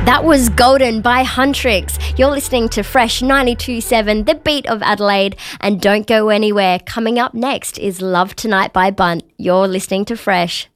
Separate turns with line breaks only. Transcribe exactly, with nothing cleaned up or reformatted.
That was Golden by Huntrix. You're listening to Fresh ninety-two point seven, the beat of Adelaide. And don't go anywhere. Coming up next is Love Tonight by Bunt. You're listening to Fresh.